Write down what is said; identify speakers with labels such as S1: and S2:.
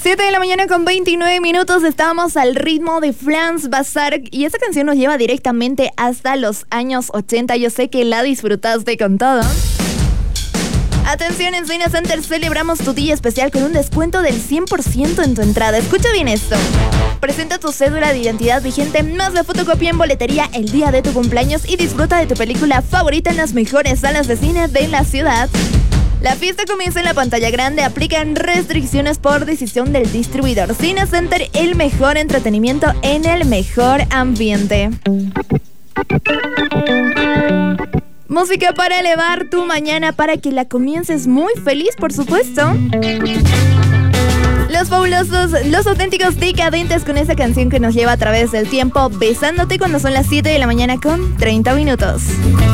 S1: 7 de la mañana con 29 minutos, estamos al ritmo de Franz Bazar y esta canción nos lleva directamente hasta los años 80. Yo sé que la disfrutaste con todo. Atención, en Cine Center celebramos tu día especial con un descuento del 100% en tu entrada. Escucha bien esto. Presenta tu cédula de identidad vigente más la fotocopia en boletería el día de tu cumpleaños y disfruta de tu película favorita en las mejores salas de cine de la ciudad. La fiesta comienza en la pantalla grande, aplican restricciones por decisión del distribuidor. Cine Center, el mejor entretenimiento en el mejor ambiente. Música para elevar tu mañana, para que la comiences muy feliz, por supuesto. Los fabulosos, los auténticos decadentes con esa canción que nos lleva a través del tiempo, besándote cuando son las 7 de la mañana con 30 minutos.